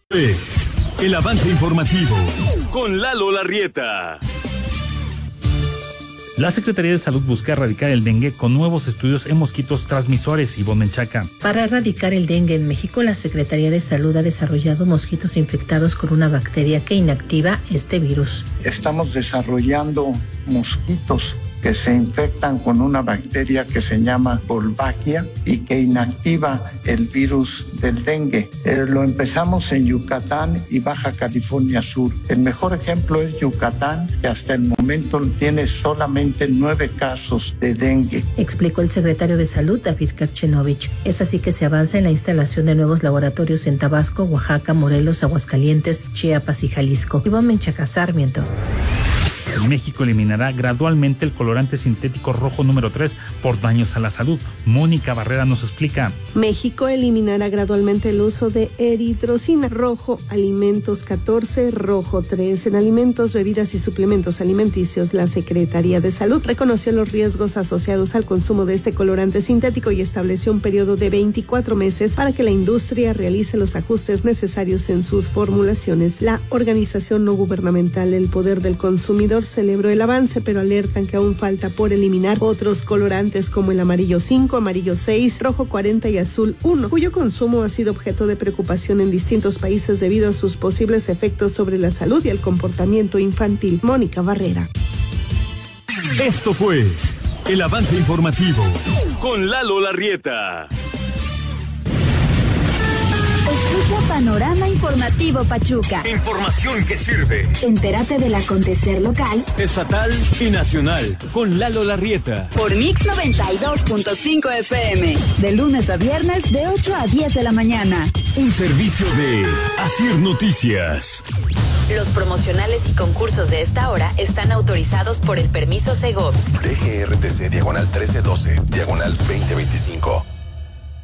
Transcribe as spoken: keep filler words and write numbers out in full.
El avance informativo con Lalo Larrieta. La Secretaría de Salud busca erradicar el dengue con nuevos estudios en mosquitos transmisores. Ivonne Menchaca. Para erradicar el dengue en México, la Secretaría de Salud ha desarrollado mosquitos infectados con una bacteria que inactiva este virus. Estamos desarrollando mosquitos que se infectan con una bacteria que se llama Wolbachia y que inactiva el virus del dengue. Eh, lo empezamos en Yucatán y Baja California Sur. El mejor ejemplo es Yucatán, que hasta el momento tiene solamente nueve casos de dengue. Explicó el secretario de Salud, David Karchenovich. Es así que se avanza en la instalación de nuevos laboratorios en Tabasco, Oaxaca, Morelos, Aguascalientes, Chiapas y Jalisco. Ivonne Menchaca, Sarmiento. México eliminará gradualmente el colorante sintético rojo número tres por daños a la salud. Mónica Barrera nos explica. México eliminará gradualmente el uso de eritrocina rojo, alimentos catorce, rojo tres. En alimentos, bebidas y suplementos alimenticios, la Secretaría de Salud reconoció los riesgos asociados al consumo de este colorante sintético y estableció un periodo de veinticuatro meses para que la industria realice los ajustes necesarios en sus formulaciones. La organización no gubernamental El Poder del Consumidor celebró el avance, pero alertan que aún falta por eliminar otros colorantes como el amarillo cinco, amarillo seis, rojo cuarenta y azul uno, cuyo consumo ha sido objeto de preocupación en distintos países debido a sus posibles efectos sobre la salud y el comportamiento infantil. Mónica Barrera. Esto fue el avance informativo con Lalo Larrieta. Escucha Panorama Informativo Pachuca. Información que sirve. Entérate del acontecer local, estatal y nacional con Lalo Larrieta. Por Mix noventa y dos punto cinco F M. De lunes a viernes de ocho a diez de la mañana. Un servicio de Asir Noticias. Los promocionales y concursos de esta hora están autorizados por el permiso Segov. D G R T C diagonal trece doce, diagonal veinte veinticinco.